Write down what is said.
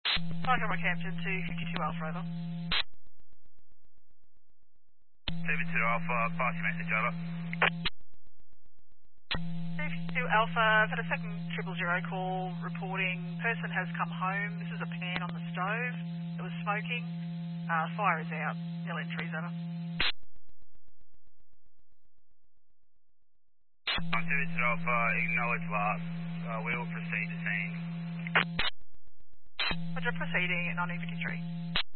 Roger, Rockhampton to 52 Alpha, over. 72 Alpha, pass your message, over. 52 Alpha, I've had a second 000 call reporting person has come home. This is a pan on the stove. It was smoking. Fire is out. Nil entries, over. 72 Alpha, acknowledge last. We will proceed to scene. Roger, proceeding at 1953.